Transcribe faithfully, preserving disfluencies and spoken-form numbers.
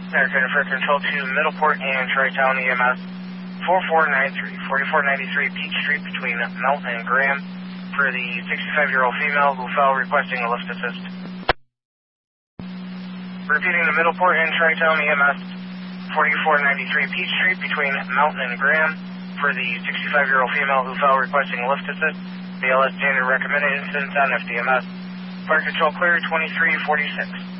American for Control to Middleport and Tri-Town E M S four four nine three, forty-four ninety-three Peach Street between Melton and Graham for the sixty-five-year-old female who fell requesting a lift assist. Repeating the Middleport and Tri-Town E M S forty-four ninety-three Peach Street between Melton and Graham for the sixty-five-year-old female who fell requesting a lift assist. B L S standard recommended incidents on F D M S. Fire control clear twenty-three forty-six.